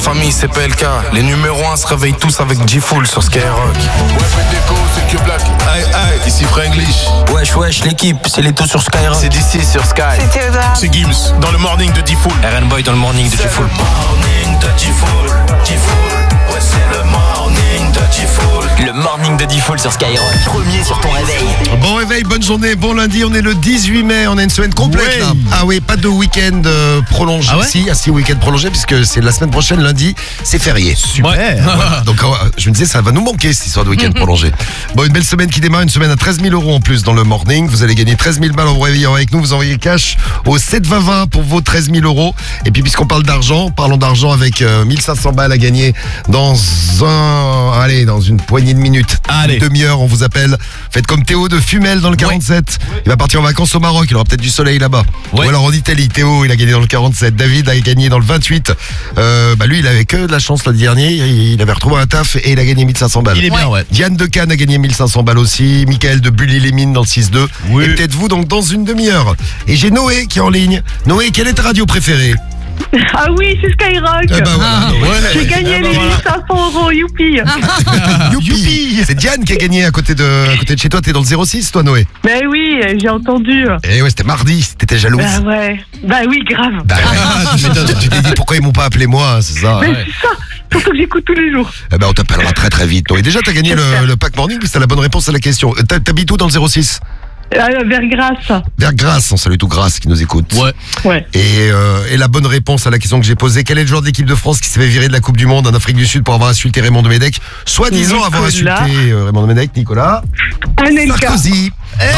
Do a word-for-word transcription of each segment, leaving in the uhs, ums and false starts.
famille, c'est P L K. Les numéros un se réveillent tous avec G-Full sur Skyrock. Ouais, Déco, c'est que Black. Aïe, aïe, ici Franglish. Wesh, wesh, l'équipe, c'est les taux sur Skyrock. C'est d'ici sur Sky. C'est Théodore. C'est Gims, dans le morning de D-Full. R N Boy dans le morning de G-Full. Le morning de D-Full, D-Full. Ouais, c'est le morning de D-Full. Le morning de D-Full sur Skyrock. Premier sur ton réveil. Bon réveil, bonne journée, bon lundi, on est le dix-huit mai, on a une semaine complète Ouais. là. Ah oui, pas de week-end euh, prolongé. Ah ouais si, ah si, week-end prolongé puisque c'est la semaine prochaine, lundi, c'est férié. Super. Voilà. Donc euh, je me disais, ça va nous manquer cette histoire de week-end prolongé. Bon, une belle semaine qui démarre, une semaine à treize mille euros en plus dans le morning. Vous allez gagner treize mille balles en vous réveillant avec nous. Vous envoyez cash au sept vingt vingt pour vos treize mille euros. Et puis puisqu'on parle d'argent, parlons d'argent avec euh, mille cinq cents balles à gagner dans un, allez, dans une poignée de minutes. Allez. Une demi-heure, on vous appelle. Faites comme Théo de Fumel dans le quarante-sept. Il va partir en vacances au Maroc. Il aura peut-être du soleil là-bas. Ouais. Ou alors en Italie. Théo, il a gagné dans le quarante-sept. David a gagné dans le vingt-huit. Euh, bah lui, il avait que de la chance le dernier. Il avait retrouvé un taf et il a gagné mille cinq cents balles. Il est bien, ouais. Diane de Cannes a gagné mille cinq cents balles aussi. Michael de Bully-les-Mines dans le six deux. Oui. Et peut-être vous donc dans une demi-heure. Et j'ai Noé qui est en ligne. Noé, quelle est ta radio préférée? Ah oui, c'est Skyrock. Eh ben voilà, Noé. J'ai gagné les mille cinq cents euros, youpi. Youpi. C'est Diane qui a gagné à côté de, à côté de chez toi. T'es dans le zéro six, toi, Noé? Ben oui, j'ai entendu. Eh ouais, c'était mardi. T'étais jalouse. Bah ouais. Bah oui, grave. Bah ouais. tu m'étonnes. Tu t'es dit pourquoi ils m'ont pas appelé moi, c'est ça? Mais c'est ça. Surtout que j'écoute tous les jours. Eh ben on t'appellera très très vite. Noé. Déjà, t'as gagné le, le pack morning, c'est la bonne réponse à la question. T'as- T'habites où dans le zéro six? Euh, vers Grasse. Vers Grasse, on salue tout Grasse qui nous écoute. Ouais. Ouais. Et, euh, et la bonne réponse à la question que j'ai posée, quel est le joueur de l'équipe de France qui s'est fait virer de la Coupe du Monde en Afrique du Sud pour avoir insulté Raymond Domenech, soi-disant avoir Nicolas. insulté euh, Raymond Domenech, Nicolas Anelka. Sarkozy.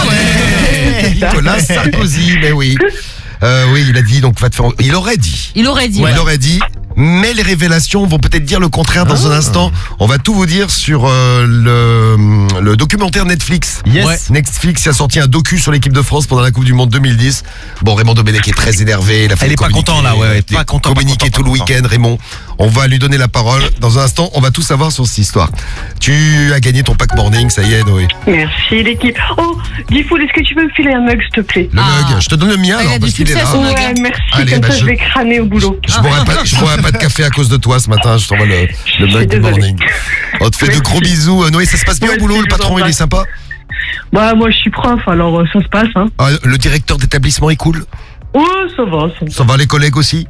Eh ouais, Nicolas Sarkozy, mais oui. Euh, oui, il a dit, donc va te faire... Il aurait dit. Il aurait dit. Il aurait dit. Mais les révélations vont peut-être dire le contraire dans un instant. On va tout vous dire sur euh, le, le documentaire Netflix. Yes. Ouais. Netflix a sorti un docu sur l'équipe de France pendant la Coupe du Monde deux mille dix. Bon, Raymond Domenech est très énervé. Il a fait Elle est pas communiquer- content, là, ouais, ouais, il a pas content, pas communiqué content, tout pas le content. week-end, Raymond. On va lui donner la parole. Dans un instant, on va tout savoir sur cette histoire. Tu as gagné ton pack morning, ça y est, Noé. Merci l'équipe. Oh, Gifoul, est-ce que tu peux me filer un mug, s'il te plaît? Le Ah. mug, je te donne le mien. Ah, il a alors, du parce qu'il est succès, là. son mug. Ouais, merci. Allez, Comme bah, ça, je- je vais crâner au boulot. Je boirai pas, je boirai pas de café à cause de toi ce matin. Je t'envoie le, le Je mug suis du désolée. morning. On te fait de Merci. gros bisous. Euh, Noé, ça se passe bien Ouais, au boulot? je Le patron, il est embrasse. sympa? Bah, moi, je suis prof, alors euh, ça se passe, hein. Ah, le directeur d'établissement est cool? Oh, ça va, ça va. Ça va, les collègues aussi?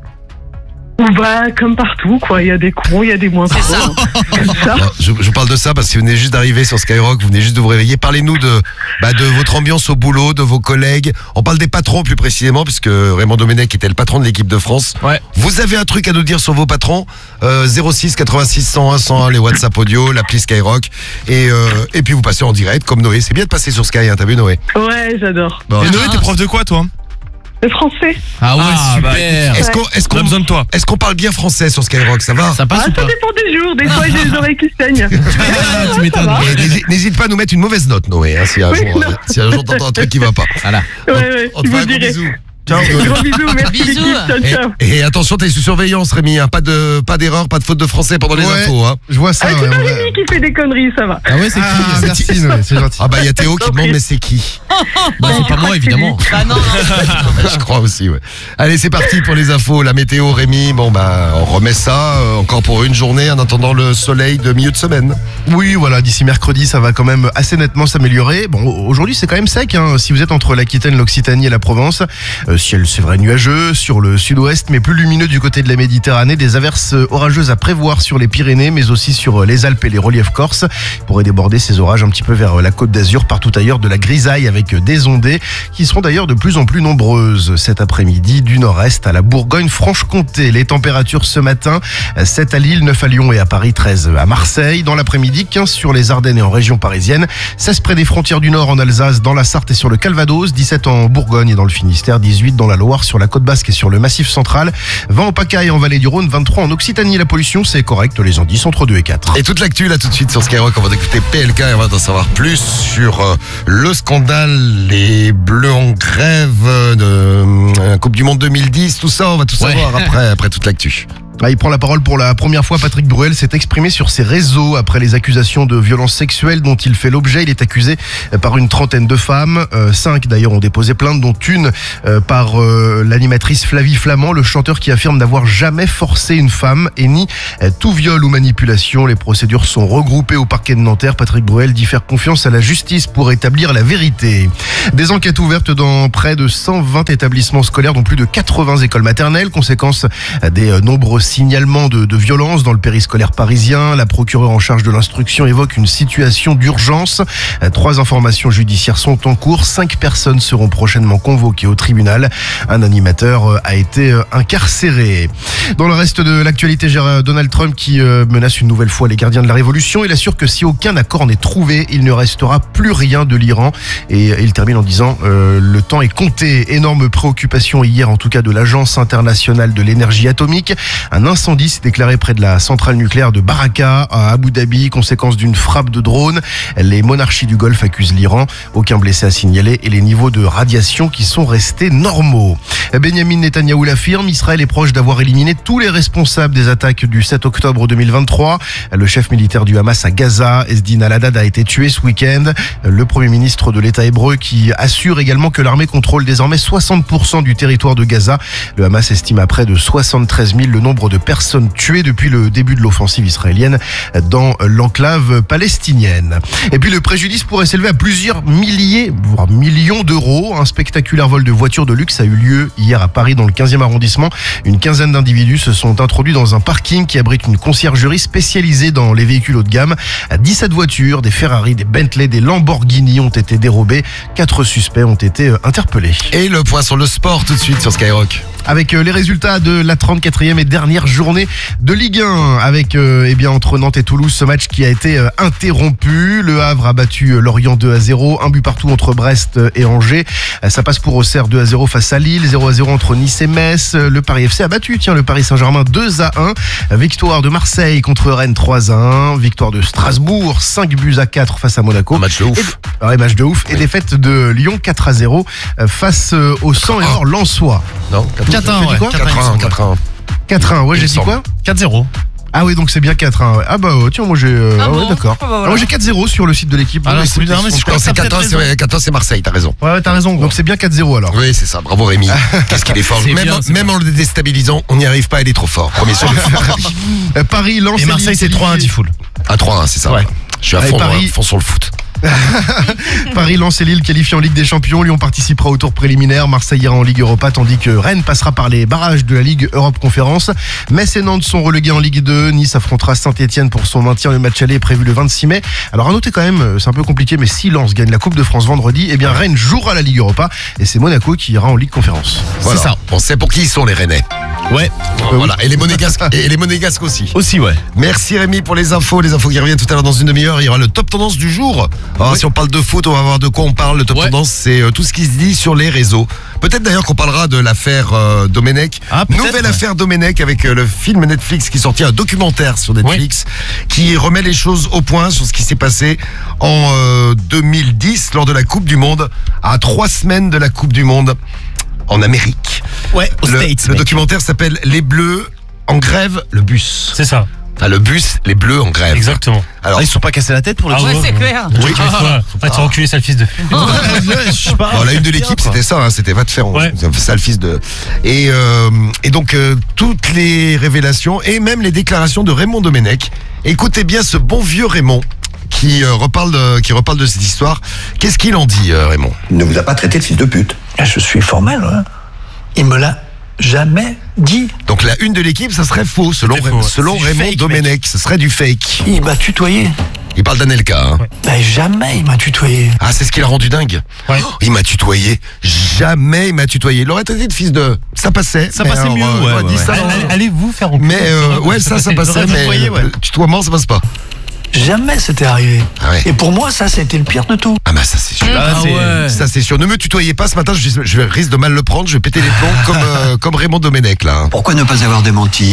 Bah, comme partout, quoi. Il y a des cons, il y a des moins cons. Comme ça. Non, je, je vous parle de ça parce que vous venez juste d'arriver sur Skyrock, vous venez juste de vous réveiller. Parlez-nous de, bah, de votre ambiance au boulot, de vos collègues. On parle des patrons plus précisément, puisque Raymond Domenech était le patron de l'équipe de France. Ouais. Vous avez un truc à nous dire sur vos patrons? euh, zéro six quatre-vingt-six cent un cent un, les WhatsApp audio, l'appli Skyrock. Et, euh, et puis vous passez en direct comme Noé. C'est bien de passer sur Sky, hein, t'as vu Noé? Ouais, j'adore. Bon. Et Noé, t'es prof de quoi, toi? Le français. Ah ouais, Ah, bah, super. Est-ce qu'on est-ce On a qu'on besoin de toi. est-ce qu'on parle bien français sur Skyrock? Ça va? Ça Ah, passe ou ça pas? dépend des jours. Des fois, j'ai les oreilles qui saignent. Ah, tu m'étonnes. Et n'hésite- N'hésite pas à nous mettre une mauvaise note, Noé, hein, si un Oui, jour, non. euh, si un jour t'entends un truc qui va pas. Voilà. Ouais, ouais, On te je fait vous un gros dirai. bisou. Ciao. Gros bisous, merci Bisous. l'équipe. Ciao, Et, ciao. et attention, t'es sous surveillance, Rémi. Hein, pas de, pas d'erreur, pas de faute de français pendant les Ouais. infos. Hein. Je vois ça. Ah, c'est ouais, pas ouais. Rémi qui fait des conneries, ça va. Ah ouais, c'est qui? Ah, Ah, merci, Noé, c'est gentil. Ah bah il y a Théo qui demande mais c'est qui? Bah, c'est pas moi, évidemment. Bah non. Je crois aussi. Ouais. Allez, c'est parti pour les infos. La météo, Rémi. Bon bah on remet ça euh, encore pour une journée en attendant le soleil de milieu de semaine. Oui, voilà, d'ici mercredi, ça va quand même assez nettement s'améliorer. Bon, aujourd'hui, c'est quand même sec, hein, si vous êtes entre l'Aquitaine, l'Occitanie et la Provence. Euh, ciel, c'est vrai, nuageux sur le sud-ouest, mais plus lumineux du côté de la Méditerranée. Des averses orageuses à prévoir sur les Pyrénées, mais aussi sur les Alpes et les reliefs corses. Ils pourraient déborder ces orages un petit peu vers la Côte d'Azur, partout ailleurs de la grisaille avec des ondées qui seront d'ailleurs de plus en plus nombreuses cet après-midi du nord-est à la Bourgogne-Franche-Comté. Les températures ce matin, sept à Lille, neuf à Lyon et à Paris, treize à Marseille. Dans l'après-midi, quinze sur les Ardennes et en région parisienne, seize près des frontières du Nord en Alsace, dans la Sarthe et sur le Calvados, dix-sept en Bourgogne et dans le Finistère, dix-huit dans la Loire, sur la côte basque et sur le Massif central, vingt en PACA et en Vallée du Rhône, vingt-trois en Occitanie. La pollution, c'est correct, les indices entre deux et quatre. Et toute l'actu là tout de suite sur Skyrock, on va écouter P L K et on va en savoir plus sur euh, le scandale, les Bleus en grève, euh, de euh, Coupe du Monde deux mille dix, tout ça, on va tout Ouais. savoir après, après toute l'actu. Ah, il prend la parole pour la première fois. Patrick Bruel s'est exprimé sur ses réseaux après les accusations de violences sexuelles dont il fait l'objet. Il est accusé par une trentaine de femmes. Euh, cinq d'ailleurs ont déposé plainte, dont une euh, par euh, l'animatrice Flavie Flamand, le chanteur qui affirme n'avoir jamais forcé une femme et nie euh, tout viol ou manipulation. Les procédures sont regroupées au parquet de Nanterre. Patrick Bruel dit faire confiance à la justice pour établir la vérité. Des enquêtes ouvertes dans près de cent vingt établissements scolaires, dont plus de quatre-vingts écoles maternelles. Conséquence des euh, nombreux signalement de, de violence dans le périscolaire parisien. La procureure en charge de l'instruction évoque une situation d'urgence. Trois informations judiciaires sont en cours. Cinq personnes seront prochainement convoquées au tribunal. Un animateur a été incarcéré. Dans le reste de l'actualité, Donald Trump qui menace une nouvelle fois les gardiens de la révolution. Il assure que si aucun accord n'est trouvé, il ne restera plus rien de l'Iran. Et il termine en disant euh, le temps est compté. Énorme préoccupation hier, en tout cas de l'Agence internationale de l'énergie atomique. Un incendie s'est déclaré près de la centrale nucléaire de Baraka à Abu Dhabi, conséquence d'une frappe de drone. Les monarchies du Golfe accusent l'Iran. Aucun blessé à signaler et les niveaux de radiation qui sont restés normaux. Benjamin Netanyahou l'affirme, Israël est proche d'avoir éliminé tous les responsables des attaques du sept octobre deux mille vingt-trois. Le chef militaire du Hamas à Gaza, Ezdin Al-Haddad, a été tué ce week-end. Le premier ministre de l'État hébreu qui assure également que l'armée contrôle désormais soixante pour cent du territoire de Gaza. Le Hamas estime à près de soixante-treize mille le nombre de personnes tuées depuis le début de l'offensive israélienne dans l'enclave palestinienne. Et puis le préjudice pourrait s'élever à plusieurs milliers, voire millions d'euros. Un spectaculaire vol de voitures de luxe a eu lieu hier à Paris dans le quinzième arrondissement. Une quinzaine d'individus se sont introduits dans un parking qui abrite une conciergerie spécialisée dans les véhicules haut de gamme. dix-sept voitures, des Ferrari, des Bentley, des Lamborghini ont été dérobées. Quatre suspects ont été interpellés. Et le point sur le sport tout de suite sur Skyrock. Avec les résultats de la trente-quatrième et dernière journée de Ligue un, avec euh, eh bien entre Nantes et Toulouse, ce match qui a été euh, interrompu. Le Havre a battu euh, Lorient deux à zéro, un but partout entre Brest et Angers. Euh, ça passe pour Auxerre deux à zéro face à Lille, zéro à zéro entre Nice et Metz. Euh, le Paris F C a battu tiens le Paris Saint-Germain deux à un. Victoire de Marseille contre Rennes trois à un. Victoire de Strasbourg cinq buts à quatre face à Monaco. Un match de ouf. Et, ouais, match de ouf. Oui. Et défaite de Lyon quatre à zéro euh, face euh, au sang et or lensois. Non, quatre à un, ouais. quatre à un, quatre à un. quatre à un, ouais, Il j'ai me dit semble. quoi quatre zéro. Ah oui, donc c'est bien quatre à un. Ouais. Ah bah tiens, moi j'ai... euh, Ah ah ouais, bon d'accord. Ah bah voilà. Ah, moi j'ai quatre zéro sur le site de l'équipe. Ah non, Ouais, c'est plus d'un, mais ils je sont- crois Non, que c'est t'as peut-être quatorze, c'est quatorze, c'est Marseille, t'as raison. Ouais, t'as raison. Donc c'est bien quatre zéro alors. Oui, c'est ça. Bravo Rémi. Qu'est-ce qu'il est fort. C'est Même, bien, c'est même en le déstabilisant, on n'y arrive pas, il est trop fort. Premier sur le foot. Euh, Paris, Lens Et Marseille, c'est trois un Diffoul. À trois à un, c'est ça. Ouais. Je suis à Allez, fond, Paris. à fond sur le foot. Paris, Lens et Lille qualifiés en Ligue des Champions. Lyon participera au tour préliminaire. Marseille ira en Ligue Europa, tandis que Rennes passera par les barrages de la Ligue Europe Conférence. Metz et Nantes sont relégués en Ligue deux. Nice affrontera Saint-Etienne pour son maintien. Le match aller est prévu le vingt-six mai. Alors à noter quand même, c'est un peu compliqué, mais si Lens gagne la Coupe de France vendredi, eh bien Rennes jouera la Ligue Europa et c'est Monaco qui ira en Ligue Conférence. Voilà. C'est ça. On sait pour qui ils sont les Rennais. Ouais. Voilà. Et les Monégasques, et les Monégasques aussi. Aussi, ouais. Merci Rémi pour les infos. Les infos qui reviennent tout à l'heure dans une demi-heure. Il y aura le top tendance du jour. Alors, si on parle de foot, on va voir de quoi on parle. Le top Ouais. tendance, c'est euh, tout ce qui se dit sur les réseaux. Peut-être d'ailleurs qu'on parlera de l'affaire euh, Domenech. Ah, peut-être, Nouvelle ouais. affaire Domenech avec euh, le film Netflix qui sortit, un documentaire sur Netflix qui remet les choses au point sur ce qui s'est passé en euh, deux mille dix lors de la Coupe du Monde, à trois semaines de la Coupe du Monde en Amérique. Ouais, aux Le, States. le mec. documentaire s'appelle Les Bleus en grève, le bus. C'est ça, Ah, le bus, les Bleus en grève. exactement. Alors, Ah, ils se sont pas cassés la tête pour le Ah coup. Ouais, c'est clair. Oui, faut pas te reculer, sale fils de. Ouais, je sais pas. bon, la une de l'équipe, c'était ça, hein, c'était va te faire, Ouais. ça le fils de. Et, euh, et donc euh, toutes les révélations et même les déclarations de Raymond Domenech. Écoutez bien ce bon vieux Raymond qui euh, reparle de, qui reparle de cette histoire. Qu'est-ce qu'il en dit, euh, Raymond? Il ne vous a pas traité de fils de pute. Je suis formel, hein. Il me l'a jamais dit. Donc la une de l'équipe, ça serait faux selon, C'était Ray- faux, ouais. selon C'est du Raymond fake, Domenech. Ce serait du fake. Il m'a tutoyé. Il parle d'Anelka. Hein. Ben jamais il m'a tutoyé. Ah, c'est ce qui l'a rendu dingue. Ouais. Oh, il m'a tutoyé. Jamais il m'a tutoyé. Il aurait traité de fils de. Ça passait. Ça mais passait alors, mieux, euh, ouais, on ouais, dit ouais. ça dans- Allez- Allez-vous faire enculer. Mais euh, ouais, ça, ça passait. J'aurais Mais tutoyé, ouais. le tutoiement, ça passe pas. Jamais c'était arrivé. Ah ouais. Et pour moi, ça, c'était le pire de tout. Ah bah ça c'est sûr. Ah, Ah c'est- ouais. Ça c'est sûr. Ne me tutoyez pas ce matin, je, je risque de mal le prendre, je vais péter les plombs comme, euh, comme Raymond Domenech là. Pourquoi ne pas avoir démenti?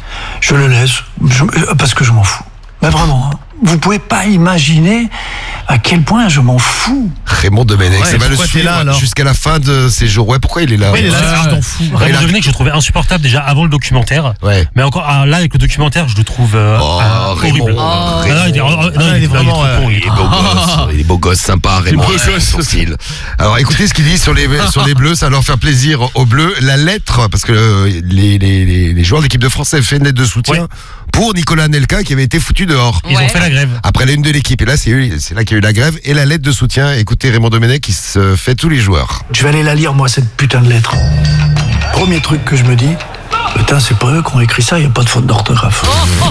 Je le laisse. Je- euh, parce que je m'en fous. Mais vraiment, hein. Vous pouvez pas imaginer à quel point je m'en fous. Raymond Domenech, Ouais, ça va le pourquoi t'es suivre là, alors jusqu'à la fin de ses jours. Ouais, pourquoi il est là Ouais, il est là, Ouais, je t'en fous. Ouais, Raymond là- Domenech, je le trouvais insupportable déjà avant le documentaire. Ouais. Mais encore ah, là, avec le documentaire, je le trouve euh, Oh, ah, Raymond. horrible. Oh, Ah, non, il est, oh, non, Ah, il est il est vraiment, trop con, ouais. il est Il est beau gosse, il est beau gosse, sympa, Raymond. beau Ouais, gosse. son style. Alors écoutez ce qu'il dit sur les, sur les Bleus, ça va leur faire plaisir aux Bleus. La lettre, parce que euh, les, les, les, les joueurs de l'équipe de France avaient fait une lettre de soutien Ouais. pour Nicolas Anelka qui avait été foutu dehors. Ils ont fait la grève. Après la une de l'équipe. Et là, c'est eu- c'est là qu'il y a eu la grève et la lettre de soutien. Écoutez Raymond Domenech qui se fait tous les joueurs. Je vais aller la lire, moi, cette putain de lettre. Premier truc que je me dis, putain, c'est pas eux qui ont écrit ça, il n'y a pas de faute d'orthographe. Oh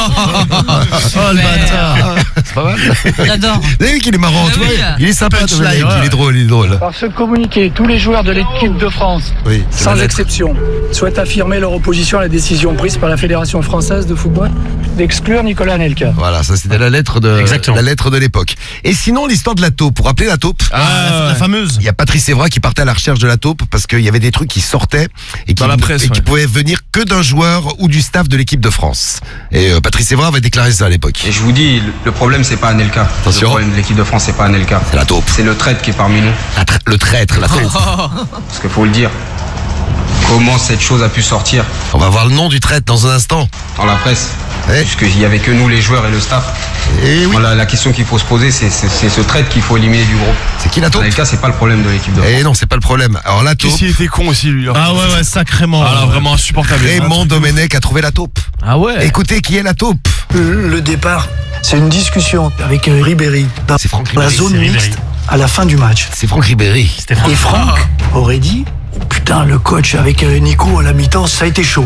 le bâtard. C'est pas mal. J'adore. Vous avez vu qu'il est marrant, tu Ah oui. vois. Il est sympa, Punchline, Domenech. ouais. Il est drôle, il est drôle. Par ce communiqué, tous les joueurs de l'équipe de France, Oui, c'est la sans lettre. exception, souhaitent affirmer leur opposition à la décision prise par la Fédération française de football d'exclure Nicolas Anelka. Voilà, ça c'était la lettre de Exactement. la lettre de l'époque. Et sinon l'histoire de la taupe, pour rappeler la taupe. Ah, la, la fameuse. Il y a Patrice Evra qui partait à la recherche de la taupe parce qu'il y avait des trucs qui sortaient et qui, Dans la presse, et qui ouais. pouvaient venir que d'un joueur ou du staff de l'équipe de France. Et euh, Patrice Evra avait déclaré ça à l'époque. Et je vous dis, le- le problème c'est pas Anelka. Attention. Le problème de l'équipe de France c'est pas Anelka. C'est la taupe. C'est le traître qui est parmi nous. La tra- le traître, la taupe. Parce qu'il faut le dire. Comment cette chose a pu sortir On va voir le nom du traître dans un instant. dans la presse Eh. Puisqu'il y avait que nous les joueurs et le staff. Et oui, Voilà, la question qu'il faut se poser c'est c'est- c'est ce traître qu'il faut éliminer du groupe. c'est qui la taupe? Anelka c'est pas le problème de l'équipe de France. Eh non, c'est pas le problème. Alors la taupe, Qu'est-ce qu'il était con aussi, lui, là. Ah ouais, ouais, sacrément. Ah là, vraiment insupportable. Raymond Domenech a trouvé la taupe. Ah ouais. Écoutez, qui est la taupe? Le, le départ, c'est une discussion avec euh, Ribéry dans C'est Franck la Ribéry. zone c'est mixte Ribéry. à la fin du match. C'est Franck Ribéry. C'était Franck. Et Franck aurait dit, oh, putain, le coach avec euh, Nico à la mi-temps, ça a été chaud.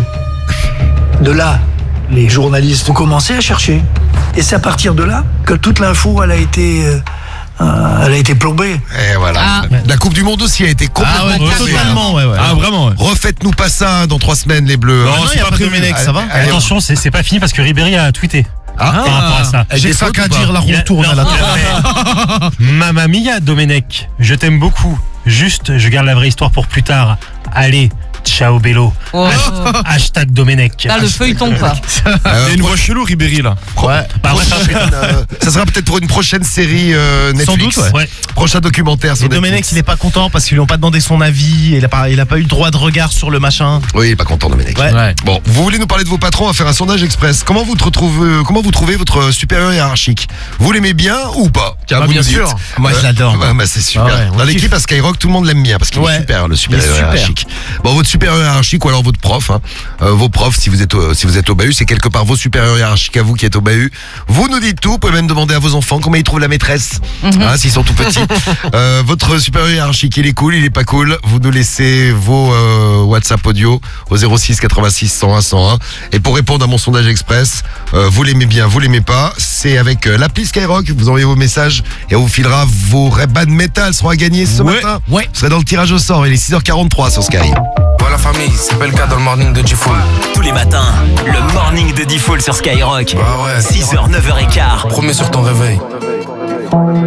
De là, les journalistes ont commencé à chercher. Et c'est à partir de là que toute l'info, elle a été, euh, euh, elle a été plombée. Et voilà. Ah. La Coupe du Monde aussi a été complètement Ah ouais, cassée, totalement, ouais, ouais. Ah, vraiment, ouais. Refaites-nous pas ça dans trois semaines, les Bleus. Non, Ah non, c'est y a pas pas de prévu. Domenech, ça va. Allez, Attention, c'est c'est pas fini parce que Ribéry a tweeté Ah. par rapport à ça. J'ai ça qu'à dire, la roue Il a- tourne non, à la il a fait, Mamma mia, Domenech, je t'aime beaucoup. Juste, je garde la vraie histoire pour plus tard. Allez, ciao Bello. Oh. Hashtag Domenech. Là, le feuilleton, quoi. Euh, Il y a une voix chelou, Ribéry, là. Ouais. Bah, ouais, ça, prochaine, euh, ça sera peut-être pour une prochaine série euh, Netflix. Sans doute, ouais. ouais. Prochain documentaire sur Et Domenech, Netflix. il est pas content parce qu'ils lui ont pas demandé son avis. Il a pas, il a pas eu le droit de regard sur le machin. Oui, il est pas content, Domenech. Ouais. Bon, vous voulez nous parler de vos patrons, on va faire un sondage express. Comment vous, te retrouvez, comment vous trouvez votre supérieur hiérarchique? Vous l'aimez bien ou pas? Tiens, Bah, vous bien nous dites. sûr. Moi, je Euh, l'adore. bah, bah, c'est super. Ah ouais, on Dans kiffe. l'équipe à Skyrock, tout le monde l'aime bien parce qu'il Ouais. est super, le Il est supérieur super. hiérarchique. Bon, votre supérieur hiérarchique ou alors votre prof, hein. Euh, vos profs, si vous êtes au, si vous êtes au bahut, c'est quelque part vos supérieurs hiérarchiques à vous qui êtes au bahut. Vous nous dites tout, vous pouvez même demander à vos enfants comment ils trouvent la maîtresse, hein, s'ils sont tout petits. Euh, votre supérieur hiérarchique, il est cool, il est pas cool. Vous nous laissez vos euh, WhatsApp audio au zéro six quatre-vingt-six cent un cent un. Et pour répondre à mon sondage express, euh, vous l'aimez bien, vous l'aimez pas, c'est avec euh, l'appli Skyrock. Vous envoyez vos messages et on vous filera vos Ray-Ban Metal seront à gagner ce Ouais. matin. Ouais. Vous serez dans le tirage au sort. Il est six heures quarante-trois sur Sky. Voilà famille, c'est Belka dans le morning de G-Full. Tous les matins, le morning de Diffoul sur Skyrock. Ah ouais. six heures, neuf heures quinze. Promets sur ton réveil.